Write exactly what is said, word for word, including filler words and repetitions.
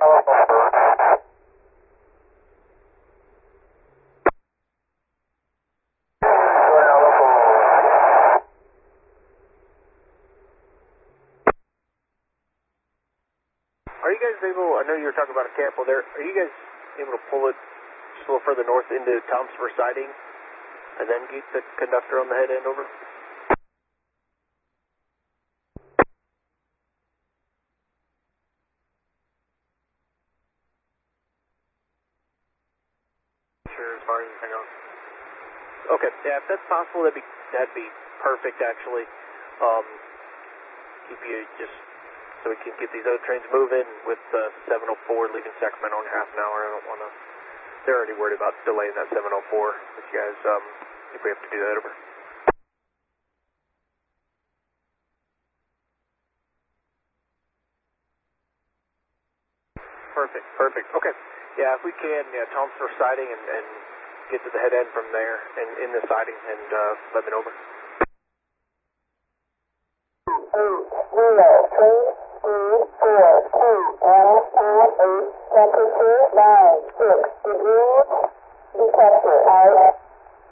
Are you guys able, I know you were talking about a campo there, are you guys able to pull it just a little further north into Thompson siding and then get the conductor on the head end over? Sure, as far as I know. Okay, yeah, if that's possible, that'd be, that'd be perfect actually. Um, keep you just, so we can get these other trains moving with uh, seven oh four leaving Sacramento in half an hour. I don't want to, they're already worried about delaying that seven oh four with you guys, um, if we have to do that over. Perfect, perfect. Okay, yeah, if we can, yeah, Thompson siding and, and get to the head end from there and in the siding and uh, let me know over. Temperature nine six degrees. Detector out.